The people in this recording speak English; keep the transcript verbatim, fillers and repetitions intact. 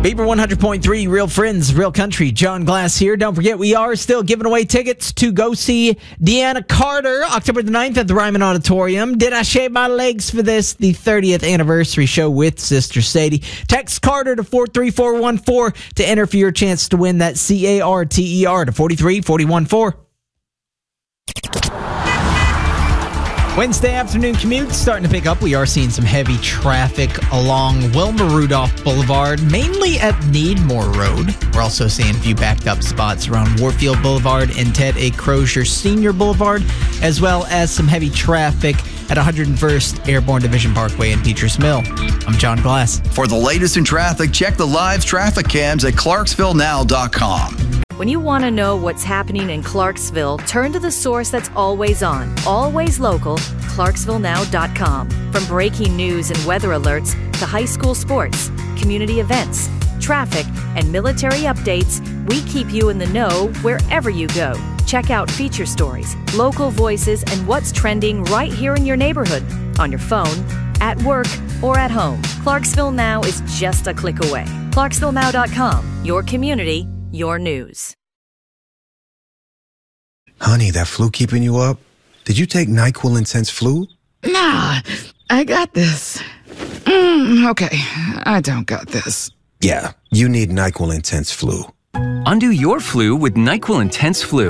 Beaver one hundred point three, Real Friends, Real Country. John Glass here. Don't forget, we are still giving away tickets to go see Deanna Carter October the ninth at the Ryman Auditorium. Did I shave my legs for this? The thirtieth anniversary show with Sister Sadie. Text Carter to four three four one four to enter for your chance to win that C A R T E R to four three four one four. Wednesday afternoon commute starting to pick up. We are seeing some heavy traffic along Wilma Rudolph Boulevard, mainly at Needmore Road. We're also seeing a few backed up spots around Warfield Boulevard and Ted A. Crozier Senior Boulevard, as well as some heavy traffic at one hundred first Airborne Division Parkway in Petrus Mill. I'm John Glass. For the latest in traffic, check the live traffic cams at clarksville now dot com. When you want to know what's happening in Clarksville, turn to the source that's always on, always local, clarksville now dot com. From breaking news and weather alerts to high school sports, community events, traffic, and military updates, we keep you in the know wherever you go. Check out feature stories, local voices, and what's trending right here in your neighborhood, on your phone, at work, or at home. Clarksville Now is just a click away. clarksville now dot com, your community, your news. Honey, that flu keeping you up? Did you take NyQuil Intense Flu? Nah, I got this. Mm, okay, I don't got this. Yeah, you need NyQuil Intense Flu. Undo your flu with NyQuil Intense Flu.